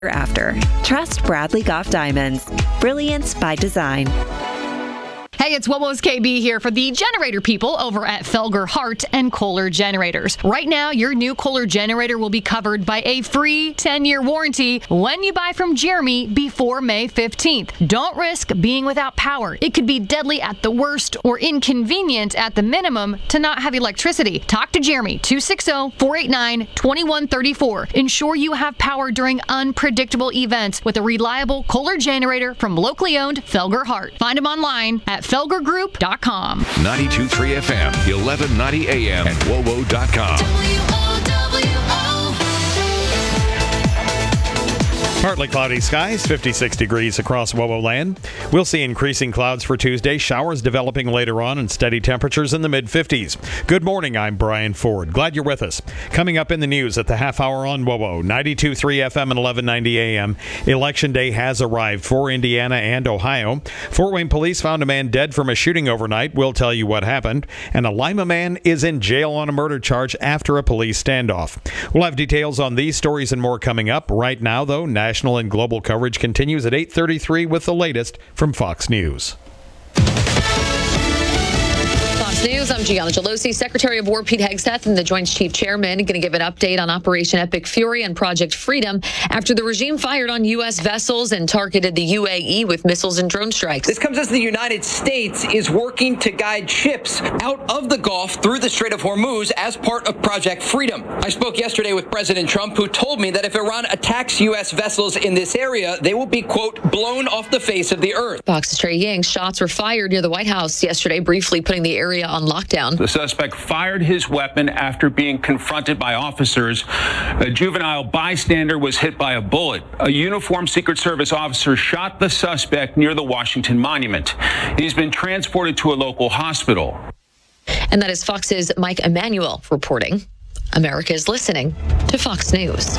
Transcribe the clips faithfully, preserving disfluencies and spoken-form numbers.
After. Trust Bradley Goff Diamonds. Brilliance by design. Hey, it's WOWO's K B here for the generator people over at Felger Hart and Kohler Generators. Right now, your new Kohler generator will be covered by a free ten-year warranty when you buy from Jeremy before May fifteenth. Don't risk being without power. It could be deadly at the worst or inconvenient at the minimum to not have electricity. Talk to Jeremy, two six zero, four eight nine, two one three four. Ensure you have power during unpredictable events with a reliable Kohler generator from locally owned Felger Hart. Find them online at felger group dot com. ninety-two point three F M, eleven ninety A M, and W O W O dot com. Partly cloudy skies, fifty-six degrees across W O W O land. We'll see increasing clouds for Tuesday, showers developing later on, and steady temperatures in the mid-fifties. Good morning, I'm Brian Ford. Glad you're with us. Coming up in the news at the half hour on W O W O, ninety-two point three F M and eleven ninety A M. Election Day has arrived for Indiana and Ohio. Fort Wayne police found a man dead from a shooting overnight. We'll tell you what happened. And a Lima man is in jail on a murder charge after a police standoff. We'll have details on these stories and more coming up. Right now, though, National National and global coverage continues at eight thirty-three with the latest from Fox News. News. I'm Gianna Gelosi. Secretary of War Pete Hegseth and the Joint Chief Chairman going to give an update on Operation Epic Fury and Project Freedom after the regime fired on U S vessels and targeted the U A E with missiles and drone strikes. This comes as the United States is working to guide ships out of the Gulf through the Strait of Hormuz as part of Project Freedom. I spoke yesterday with President Trump, who told me that if Iran attacks U S vessels in this area, they will be, quote, blown off the face of the earth. Fox's Trey Yang. Shots were fired near the White House yesterday, briefly putting the area on lockdown. The suspect fired his weapon after being confronted by officers. A juvenile bystander was hit by a bullet. A uniformed Secret Service officer shot the suspect near the Washington Monument. He's been transported to a local hospital. And that is Fox's Mike Emanuel reporting. America is listening to Fox News.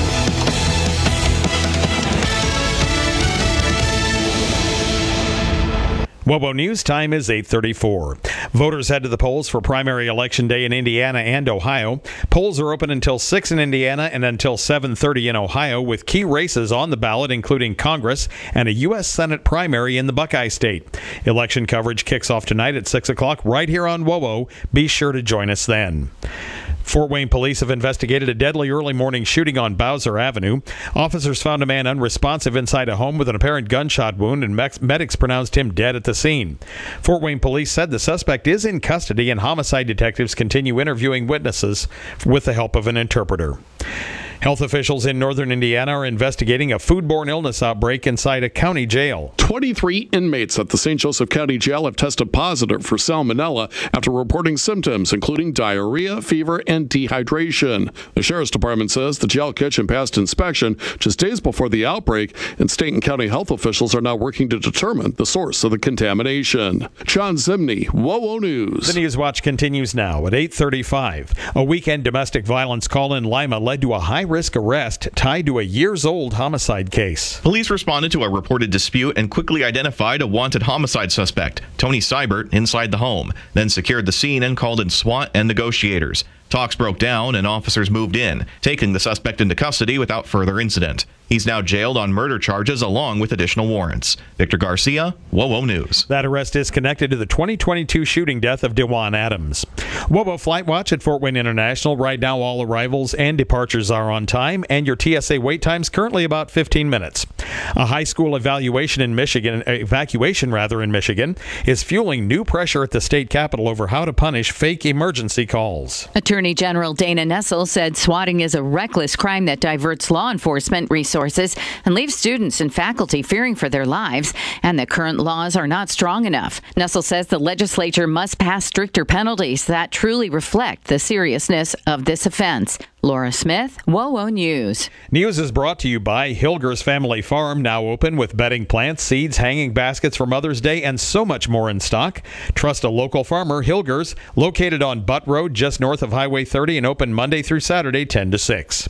W O W O News time is eight thirty-four. Voters head to the polls for primary election day in Indiana and Ohio. Polls are open until six in Indiana and until seven thirty in Ohio, with key races on the ballot, including Congress and a U S Senate primary in the Buckeye State. Election coverage kicks off tonight at six o'clock right here on W O W O. Be sure to join us then. Fort Wayne police have investigated a deadly early morning shooting on Bowser Avenue. Officers found a man unresponsive inside a home with an apparent gunshot wound, and medics pronounced him dead at the scene. Fort Wayne police said the suspect is in custody, and homicide detectives continue interviewing witnesses with the help of an interpreter. Health officials in northern Indiana are investigating a foodborne illness outbreak inside a county jail. twenty-three inmates at the Saint Joseph County Jail have tested positive for salmonella after reporting symptoms including diarrhea, fever, and dehydration. The Sheriff's Department says the jail kitchen passed inspection just days before the outbreak, and state and county health officials are now working to determine the source of the contamination. John Zimney, W O W O News. The News Watch continues now at eight thirty-five. A weekend domestic violence call in Lima led to a high risk arrest tied to a years-old homicide case. Police responded to a reported dispute and quickly identified a wanted homicide suspect, Tony Seibert, inside the home, then secured the scene and called in SWAT and negotiators. Talks broke down and officers moved in, taking the suspect into custody without further incident. He's now jailed on murder charges along with additional warrants. Victor Garcia, W O W O News. That arrest is connected to the twenty twenty-two shooting death of DeJuan Adams. W O W O Flight Watch at Fort Wayne International. Right now, all arrivals and departures are on time, and your T S A wait time's currently about fifteen minutes. A high school evaluation in Michigan, evacuation rather in Michigan, is fueling new pressure at the state capitol over how to punish fake emergency calls. Attorney General Dana Nessel said swatting is a reckless crime that diverts law enforcement resources and leaves students and faculty fearing for their lives, and that current laws are not strong enough. Nessel says the legislature must pass stricter penalties that truly reflect the seriousness of this offense. Laura Smith, W O W O News. News is brought to you by Hilger's Family Farm, now open with bedding plants, seeds, hanging baskets for Mother's Day, and so much more in stock. Trust a local farmer, Hilger's, located on Butt Road just north of Highway thirty and open Monday through Saturday ten to six.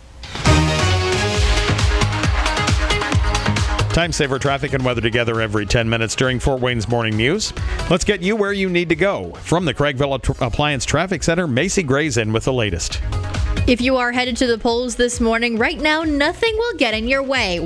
Time saver traffic and weather together every ten minutes during Fort Wayne's Morning News. Let's get you where you need to go. From the Craigville Appliance Traffic Center, Macy Gray's in with the latest. If you are headed to the polls this morning, right now, nothing will get in your way.